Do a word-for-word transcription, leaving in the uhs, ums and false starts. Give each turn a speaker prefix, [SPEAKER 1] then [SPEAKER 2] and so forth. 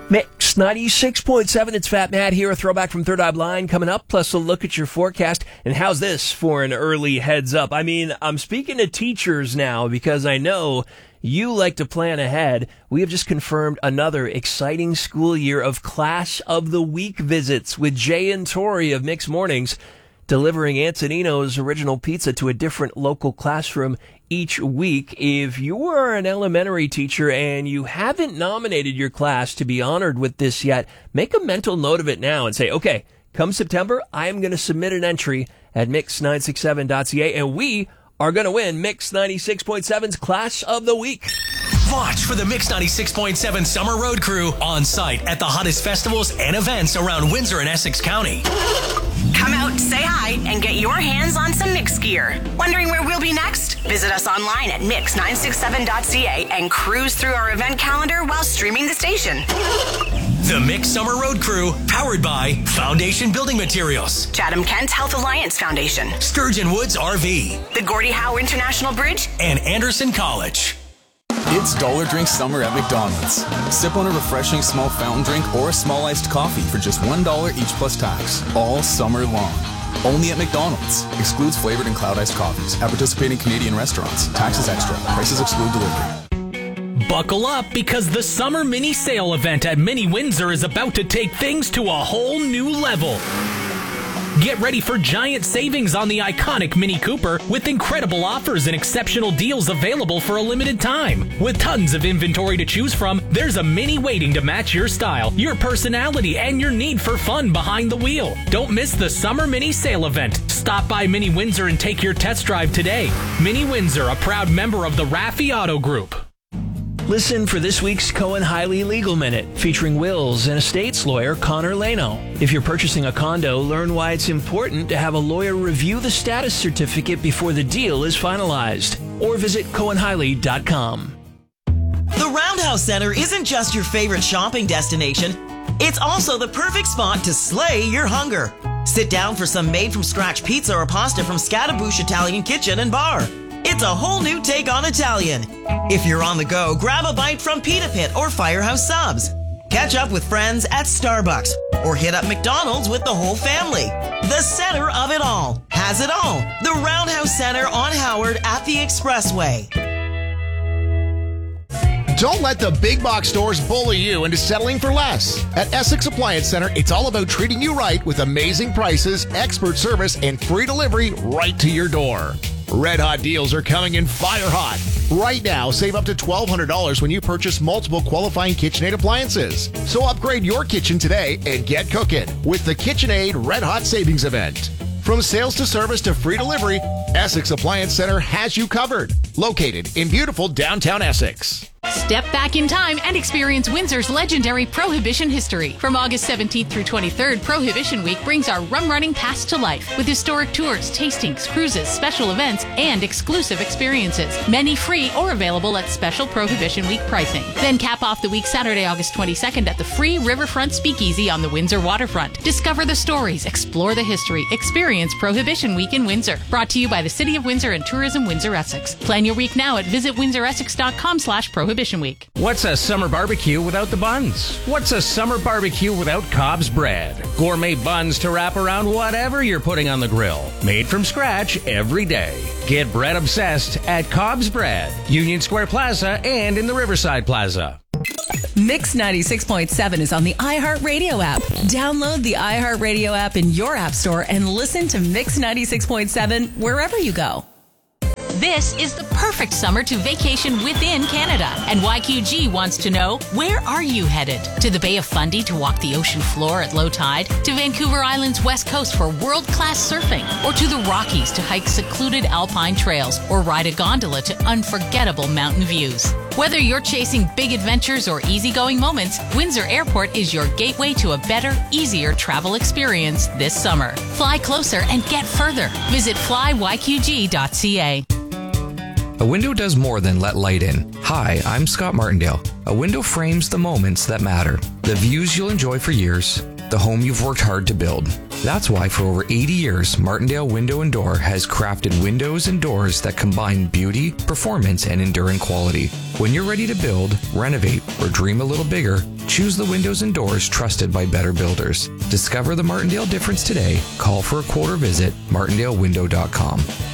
[SPEAKER 1] Mix ninety-six point seven, it's Fat Matt here, a throwback from Third Eye Blind coming up, plus a look at your forecast. And how's this for an early heads up? I mean, I'm speaking to teachers now because I know you like to plan ahead. We have just confirmed another exciting school year of Class of the Week visits with Jay and Tori of Mix Mornings, delivering Antonino's original pizza to a different local classroom each week. If you are an elementary teacher and you haven't nominated your class to be honored with this yet, make a mental note of it now and say, okay, come September, I am going to submit an entry at mix nine six seven dot c a, and we are going to win Mix ninety-six point seven's Class of the Week.
[SPEAKER 2] Watch for the Mix ninety-six point seven Summer Road Crew on site at the hottest festivals and events around Windsor and Essex County.
[SPEAKER 3] Come out, say hi, and get your hands on some Mix gear. Wondering where we'll be next? Visit us online at mix nine six seven dot c a and cruise through our event calendar while streaming the station.
[SPEAKER 2] The Mix Summer Road Crew, powered by Foundation Building Materials,
[SPEAKER 3] Chatham Kent Health Alliance Foundation,
[SPEAKER 2] Sturgeon Woods R V,
[SPEAKER 3] the Gordie Howe International Bridge,
[SPEAKER 2] and Anderson College.
[SPEAKER 4] It's Dollar Drink Summer at McDonald's. Sip on a refreshing small fountain drink or a small iced coffee for just one dollar each plus tax, all summer long. Only at McDonald's. Excludes flavored and cloud iced coffees at participating Canadian restaurants. Taxes extra. Prices exclude delivery.
[SPEAKER 5] Buckle up, because the summer mini sale event at Mini Windsor is about to take things to a whole new level. Get ready for giant savings on the iconic Mini Cooper with incredible offers and exceptional deals available for a limited time. With tons of inventory to choose from, there's a Mini waiting to match your style, your personality, and your need for fun behind the wheel. Don't miss the summer mini sale event. Stop by Mini Windsor and take your test drive today. Mini Windsor, a proud member of the Raffi Auto Group.
[SPEAKER 1] Listen for this week's Cohen Hiley Legal Minute, featuring wills and estates lawyer Connor Lano. If you're purchasing a condo, learn why it's important to have a lawyer review the status certificate before the deal is finalized. Or visit cohen hiley dot com.
[SPEAKER 6] The Roundhouse Center isn't just your favorite shopping destination. It's also the perfect spot to slay your hunger. Sit down for some made-from-scratch pizza or pasta from Scattaboosh Italian Kitchen and Bar. It's a whole new take on Italian. If you're on the go, grab a bite from Pita Pit or Firehouse Subs. Catch up with friends at Starbucks or hit up McDonald's with the whole family. The center of it all has it all. The Roundhouse Center on Howard at the Expressway.
[SPEAKER 7] Don't let the big box stores bully you into settling for less. At Essex Appliance Center, it's all about treating you right with amazing prices, expert service, and free delivery right to your door. Red hot deals are coming in fire hot. Right now, save up to twelve hundred dollars when you purchase multiple qualifying KitchenAid appliances. So upgrade your kitchen today and get cooking with the KitchenAid Red Hot Savings Event. From sales to service to free delivery, Essex Appliance Center has you covered. Located in beautiful downtown Essex.
[SPEAKER 8] Step back in time and experience Windsor's legendary Prohibition history. From August seventeenth through twenty-third, Prohibition Week brings our rum-running past to life with historic tours, tastings, cruises, special events, and exclusive experiences. Many free or available at special Prohibition Week pricing. Then cap off the week Saturday, August twenty-second at the free Riverfront Speakeasy on the Windsor waterfront. Discover the stories, explore the history, experience Prohibition Week in Windsor. Brought to you by the City of Windsor and Tourism Windsor Essex. Plan your week now at visit windsor essex dot com slash prohibition week.
[SPEAKER 9] What's a summer barbecue without the buns? What's a summer barbecue without Cobb's bread? Gourmet buns to wrap around whatever you're putting on the grill. Made from scratch every day. Get bread obsessed at Cobb's Bread, Union Square Plaza, and in the Riverside Plaza.
[SPEAKER 10] Mix ninety-six point seven is on the iHeartRadio app. Download the iHeartRadio app in your app store and listen to Mix ninety-six point seven wherever you go.
[SPEAKER 8] This is the perfect summer to vacation within Canada. And Y Q G wants to know, where are you headed? To the Bay of Fundy to walk the ocean floor at low tide? To Vancouver Island's west coast for world-class surfing? Or to the Rockies to hike secluded alpine trails? Or ride a gondola to unforgettable mountain views? Whether you're chasing big adventures or easygoing moments, Windsor Airport is your gateway to a better, easier travel experience this summer. Fly closer and get further. Visit fly y q g dot c a.
[SPEAKER 11] A window does more than let light in. Hi, I'm Scott Martindale. A window frames the moments that matter, the views you'll enjoy for years, the home you've worked hard to build. That's why for over eighty years, Martindale Window and Door has crafted windows and doors that combine beauty, performance, and enduring quality. When you're ready to build, renovate, or dream a little bigger, choose the windows and doors trusted by better builders. Discover the Martindale difference today. Call for a quote or visit martindale window dot com.